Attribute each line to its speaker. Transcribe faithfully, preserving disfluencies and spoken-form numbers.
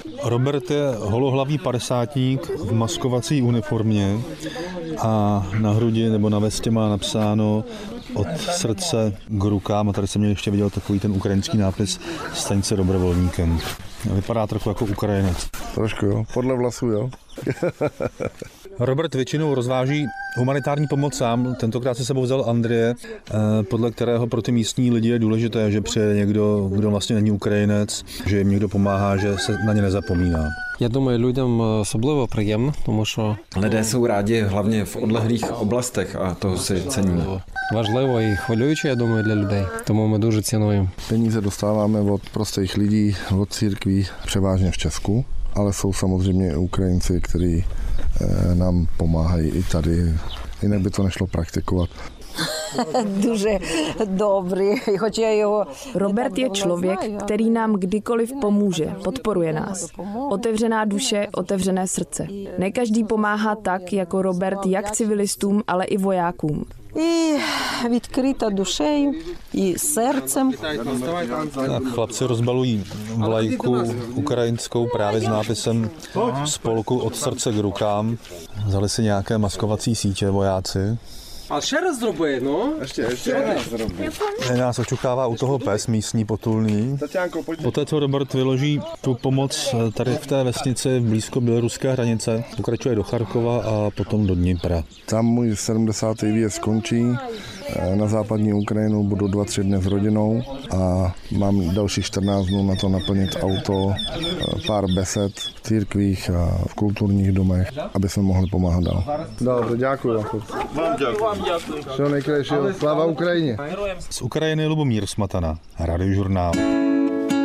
Speaker 1: Robert je holohlavý padesátník v maskovací uniformě a na hrudi nebo na vestě má napsáno od srdce k rukám, a tady jsem měl ještě viděl takový ten ukrajinský nápis staň se dobrovolníkem. Vypadá trochu jako Ukrajinec.
Speaker 2: Trošku jo, podle vlasů jo.
Speaker 1: Robert většinou rozváží humanitární pomoc sám, tentokrát se sebou vzal Andreje, podle kterého pro ty místní lidi je důležité, že přijde někdo, kdo vlastně není Ukrajinec, že jim někdo pomáhá, že se na ně nezapomíná.
Speaker 3: Já думаю, людям особливо приємно, тому що
Speaker 4: lidé jsou rádi hlavně v odlehlých oblastech a toho si cením.
Speaker 3: Важливо і хвилююче, я думаю, для людей. Тому ми дуже цінуємо.
Speaker 2: Peníze dostáváme od prostých lidí, od církví, převážně v Česku, ale jsou samozřejmě i Ukrajinci, kteří nám pomáhají i tady. Jinak by to nešlo praktikovat.
Speaker 5: Дуже dobrý, хоч я його...
Speaker 6: Robert je člověk, který nám kdykoliv pomůže, podporuje nás. Otevřená duše, otevřené srdce. Ne každý pomáhá tak, jako Robert, jak civilistům, ale i vojákům.
Speaker 5: І відкрита душею, і серцем.
Speaker 1: Tak chlapci rozbalují vlajku ukrajinskou právě s nápisem spolku od srdce k rukám. Vzali si nějaké maskovací sítě vojáci.
Speaker 3: А ще раз зроби, ну.
Speaker 2: Ještě, ještě.
Speaker 1: Nás očukává u toho pes místní potulný. Poté, co Robert vyloží tu pomoc tady v té vesnici blízko běloruské hranice, pokračuje do Charkova a potom do Dnipra.
Speaker 2: Tam můj sedmdesátý výjezd skončí. Na západní Ukrajinu budu dva, tři dny s rodinou a mám dalších čtrnáct dnů na to naplnit auto, pár besed v církvích a v kulturních domech, aby jsme mohli pomáhat dál. Dobře, děkuji. Vám děkuji. Všeho nejkrásnějšího. Sláva Ukrajině.
Speaker 1: Z Ukrajiny Lubomír Smatana, Radiožurnál.